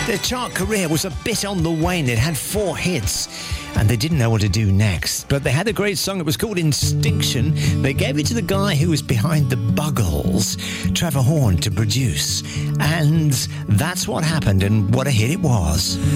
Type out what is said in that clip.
Their chart career was a bit on the wane. It had 4 hits and they didn't know what to do next. But they had a great song. It was called Instinction. They gave it to the guy who was behind the Buggles, Trevor Horn, to produce. And that's what happened, and what a hit it was.